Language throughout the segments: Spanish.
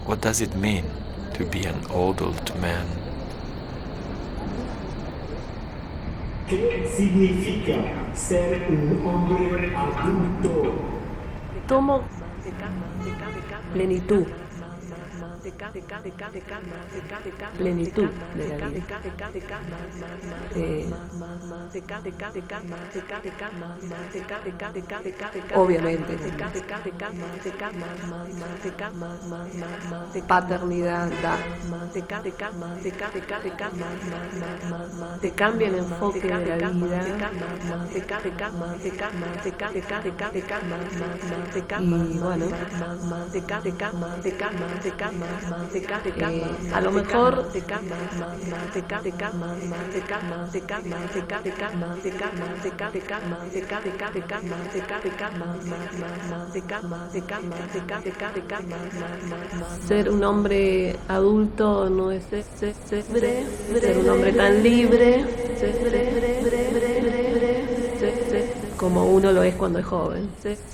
What does it mean to be an adult man? ¿Qué significa ser un hombre adulto? Tomo plenitud. Plenitud de la vida. Obviamente. Paternidad da. Te cambia el enfoque de la vida. Y bueno, a lo mejor ser un hombre adulto no es ser un hombre tan libre como uno lo es cuando es joven.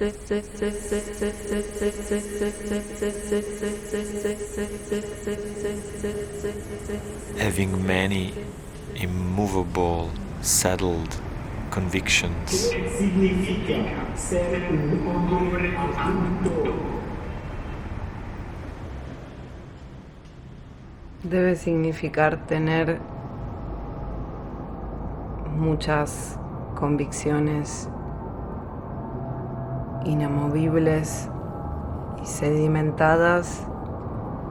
Having many immovable, settled convictions. ¿Qué significa ser un hombre adulto? Debe significar tener muchas convicciones inamovibles y sedimentadas